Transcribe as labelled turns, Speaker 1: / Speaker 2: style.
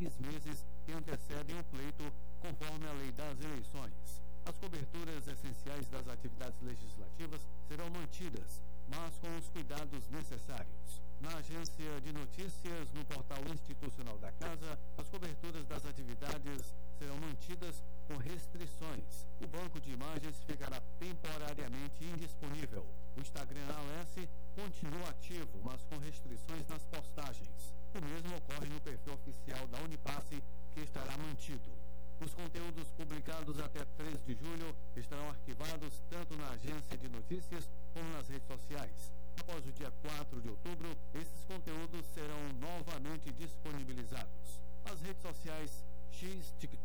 Speaker 1: 6 meses que antecedem o pleito, conforme a lei das eleições. As coberturas essenciais das atividades legislativas serão mantidas, mas com os cuidados necessários. Na agência de notícias, no portal institucional da Casa, as coberturas das atividades serão mantidas com restrições. O banco de imagens ficará temporariamente indisponível. O Instagram ALS continua ativo, mas com restrições nas postagens. O mesmo ocorre no perfil oficial da Unipasse, que estará mantido. Os conteúdos publicados até 3 de julho estarão arquivados tanto na agência de notícias como nas redes sociais. Após o dia 4 de outubro, esses conteúdos serão novamente disponibilizados. As redes sociais X, TikTok,